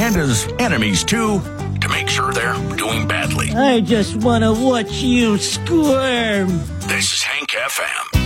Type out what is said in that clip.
and his enemies too, to make sure they're doing badly. I just want to watch you squirm. This is Hank FM.